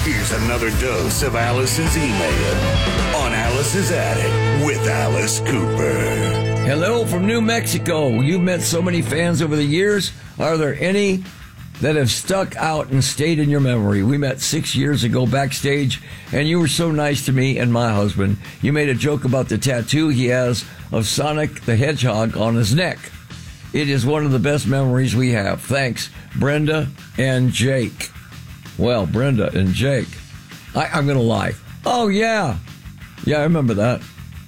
Here's another dose of Alice's email on Alice's Attic with Alice Cooper. Hello from New Mexico. You've met so many fans over the years. Are there any that have stuck out and stayed in your memory? We met 6 years ago backstage, and you were so nice to me and my husband. You made a joke about the tattoo he has of Sonic the Hedgehog on his neck. It is one of the best memories we have. Thanks, Brenda and Jake. Well, Brenda and Jake. I'm going to lie. Oh, yeah. Yeah, I remember that.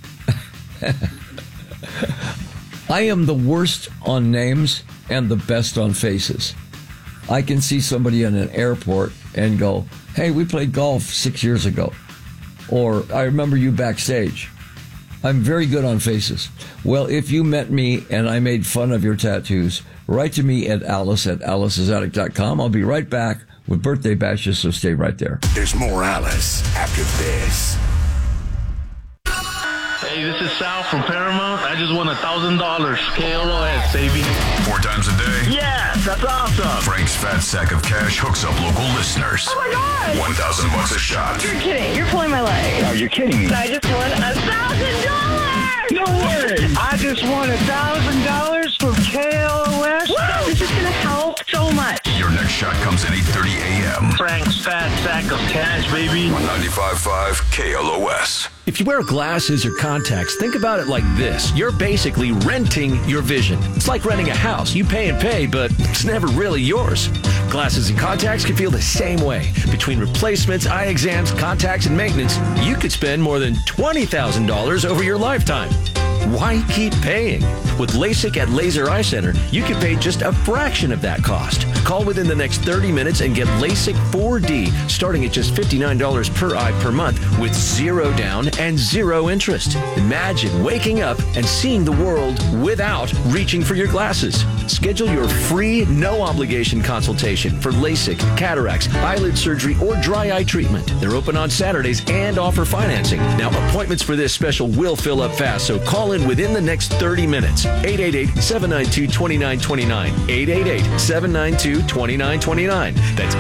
I am the worst on names and the best on faces. I can see somebody in an airport and go, hey, we played golf 6 years ago. Or I remember you backstage. I'm very good on faces. Well, if you met me and I made fun of your tattoos, write to me at alice@alicesattic.com. I'll be right back with birthday bashes, so stay right there. There's more Alice after this. Hey, this is Sal from Paramount. I just won $1,000. KLOS, baby. 4 times a day? Yes, that's awesome. Frank's fat sack of cash hooks up local listeners. Oh my God! $1,000 a shot. You're kidding. You're pulling my leg. No, you're kidding me. I just won $1,000! No way! I just won $1,000 from KLOS. Woo! This is going to help so much. Your next shot comes at 8:30 a.m. Frank's fat sack of cash, baby. 95.5 KLOS. If you wear glasses or contacts, think about it like this. You're basically renting your vision. It's like renting a house. You pay and pay, but it's never really yours. Glasses and contacts can feel the same way. Between replacements, eye exams, contacts, and maintenance, you could spend more than $20,000 over your lifetime. Why keep paying? With LASIK at Laser Eye Center, you can pay just a fraction of that cost. Call within the next 30 minutes and get LASIK 4D starting at just $59 per eye per month with 0 down and 0 interest. Imagine waking up and seeing the world without reaching for your glasses. Schedule your free, no-obligation consultation for LASIK, cataracts, eyelid surgery, or dry eye treatment. They're open on Saturdays and offer financing. Now, appointments for this special will fill up fast, so call in within the next 30 minutes. 888-792-2929. 888-792-2929. That's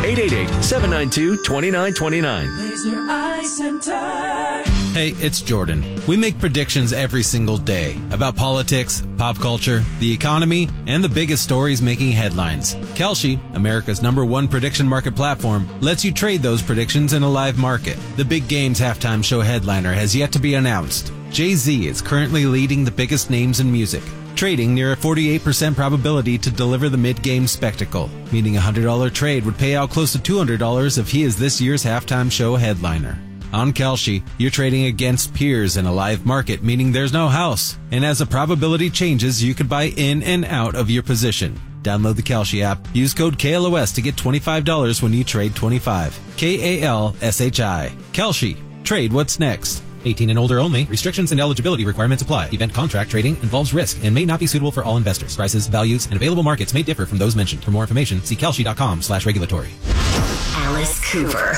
888-792-2929. Laser Eye Center. Hey, it's Jordan. We make predictions every single day about politics, pop culture, the economy, and the biggest stories making headlines. Kalshi, America's #1 prediction market platform, lets you trade those predictions in a live market. The Big Games halftime show headliner has yet to be announced. Jay-Z is currently leading the biggest names in music, trading near a 48% probability to deliver the mid-game spectacle, meaning a $100 trade would pay out close to $200 if he is this year's halftime show headliner. On Kalshi, you're trading against peers in a live market, meaning there's no house. And as the probability changes, you could buy in and out of your position. Download the Kalshi app. Use code KLOS to get $25 when you trade 25. KALSHI. Kalshi. Trade what's next. 18 and older only. Restrictions and eligibility requirements apply. Event contract trading involves risk and may not be suitable for all investors. Prices, values, and available markets may differ from those mentioned. For more information, see kalshi.com/regulatory. Alice Cooper.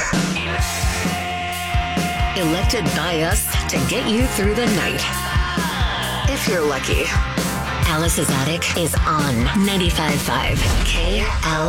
Elected by us to get you through the night. If you're lucky. Alice's Attic is on 95.5 KLOS.